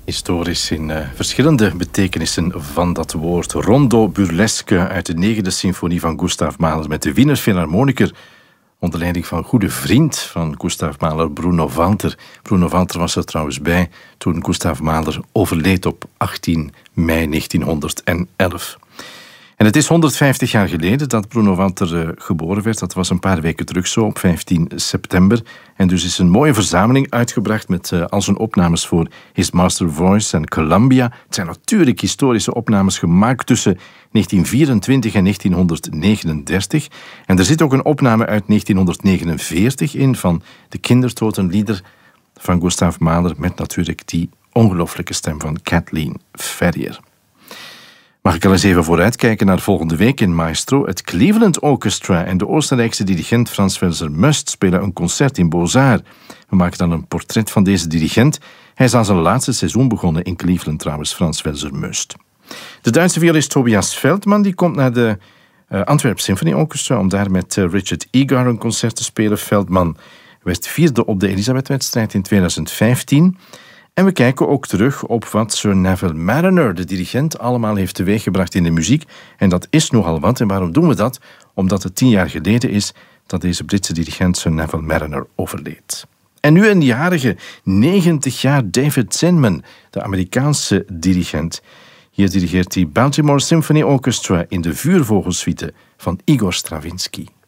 Historisch in verschillende betekenissen van dat woord. Rondo burlesque uit de 9e symfonie van Gustav Mahler met de Wiener Philharmoniker onder leiding van goede vriend van Gustav Mahler, Bruno Walter. Bruno Walter was er trouwens bij toen Gustav Mahler overleed op 18 mei 1911. En het is 150 jaar geleden dat Bruno Walter geboren werd. Dat was een paar weken terug zo, op 15 september. En dus is een mooie verzameling uitgebracht met al zijn opnames voor His Master Voice en Columbia. Het zijn natuurlijk historische opnames gemaakt tussen 1924 en 1939. En er zit ook een opname uit 1949 in van de kindertotenlieder van Gustav Mahler met natuurlijk die ongelooflijke stem van Kathleen Ferrier. Mag ik al eens even vooruitkijken naar volgende week in Maestro? Het Cleveland Orchestra en de Oostenrijkse dirigent Franz Welser Möst spelen een concert in Beaux-Arts. We maken dan een portret van deze dirigent. Hij is aan zijn laatste seizoen begonnen in Cleveland trouwens, Franz Welser Möst. De Duitse violist Tobias Feldman die komt naar de Antwerp Symphony Orchestra om daar met Richard Egar een concert te spelen. Feldman werd vierde op de Elisabeth-wedstrijd in 2015. En we kijken ook terug op wat Sir Neville Marriner, de dirigent, allemaal heeft teweeggebracht in de muziek. En dat is nogal wat. En waarom doen we dat? Omdat het 10 jaar geleden is dat deze Britse dirigent Sir Neville Marriner overleed. En nu een jarige 90 jaar David Zinman, de Amerikaanse dirigent. Hier dirigeert hij Baltimore Symphony Orchestra in de Vuurvogelsuite van Igor Stravinsky.